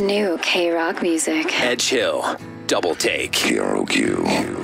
New K-Rock music. Edge Hill, Double Take. KROQ.